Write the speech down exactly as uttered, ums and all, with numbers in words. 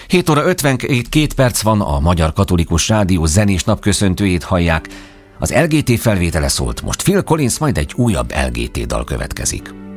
hét óra ötvenkét perc van, a Magyar Katolikus Rádió zenés napköszöntőjét hallják. Az el gé té felvétele szólt, most Phil Collins, majd egy újabb el gé té dal következik.